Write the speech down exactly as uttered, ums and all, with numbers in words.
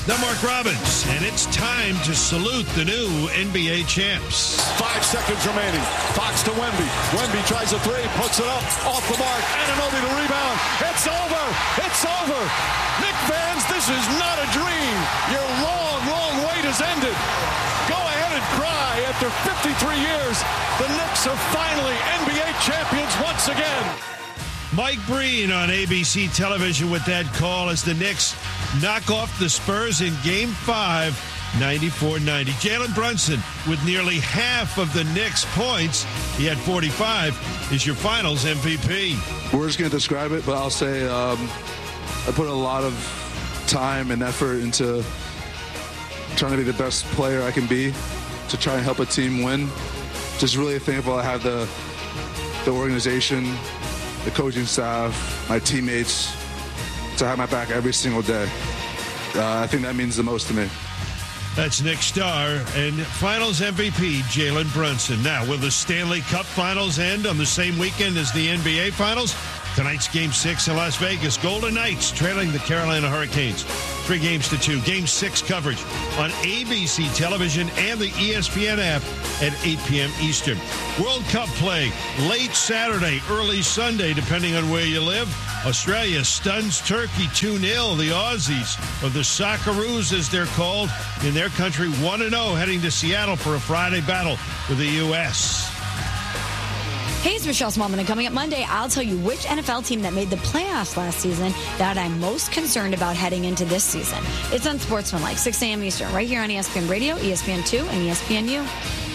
I'm Mark Robbins, and it's time to salute the new N B A champs. Five seconds remaining. Fox to Wemby. Wemby tries a three, puts it up, off the mark. Anunoby to rebound. It's over. It's over. Knick fans, this is not a dream. Your long, long wait has ended. Go ahead and cry. After fifty-three years, the Knicks are finally N B A champions once again. Mike Breen on A B C television with that call as the Knicks knock off the Spurs in Game five, ninety-four ninety. Jalen Brunson with nearly half of the Knicks' points. He had forty-five. Is your finals M V P. Words can't describe it, but I'll say um, I put a lot of time and effort into trying to be the best player I can be to try and help a team win. Just really thankful I have the the organization, the coaching staff, my teammates to have my back every single day. Uh, I think that means the most to me. That's Nick Starr and Finals M V P Jalen Brunson. Now, will the Stanley Cup Finals end on the same weekend as the N B A Finals? Tonight's Game six in Las Vegas. Golden Knights trailing the Carolina Hurricanes. Three games to two. Game six coverage on A B C television and the E S P N app at eight p.m. Eastern. World Cup play late Saturday, early Sunday, depending on where you live. Australia stuns Turkey two nil. The Aussies, or the Socceroos as they're called, in their country one and oh, heading to Seattle for a Friday battle with the U S Hey, it's Michelle Smallman, and coming up Monday, I'll tell you which N F L team that made the playoffs last season that I'm most concerned about heading into this season. It's Unsportsmanlike, six a.m. Eastern, right here on E S P N Radio, E S P N two, and E S P N U.